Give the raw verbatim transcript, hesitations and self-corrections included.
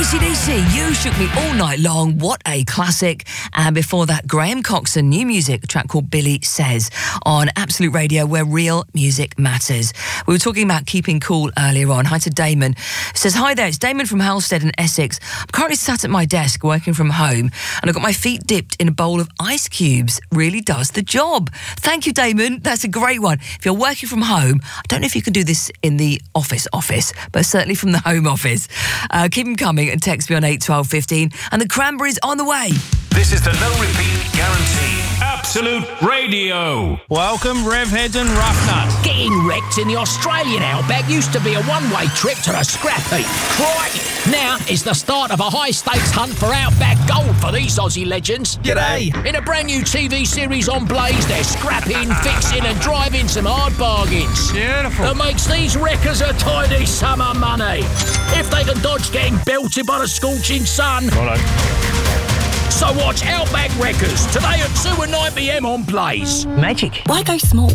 A C D C, You Shook Me All Night Long, what a classic. And before that, Graham Coxon, new music, a track called Billy Says, on Absolute Radio, where real music matters. We were talking about keeping cool earlier on. Hi to Damon. Says, hi there, it's Damon from Halstead in Essex. I'm currently sat at my desk working from home, and I've got my feet dipped in a bowl of ice cubes. Really does the job. Thank you, Damon. That's a great one. If you're working from home, I don't know if you can do this in the office office, but certainly from the home office. Uh, keep them coming and text me on eight twelve fifteen, and the Cranberries on the way. This is the no repeat guarantee. Absolute Radio. Welcome, Revhead and Roughnut. Getting wrecked in the Australian outback used to be a one-way trip to the scrap heap. Crikey! Now is the start of a high-stakes hunt for outback gold for these Aussie legends. G'day. In a brand new T V series on Blaze, they're scrapping, fixing and driving some hard bargains. Beautiful. That makes these wreckers a tidy sum of money. If they can dodge getting belted by the scorching sun. Righto. So watch Outback Wreckers today at two and nine p m on Blaze. Magic. Why go small?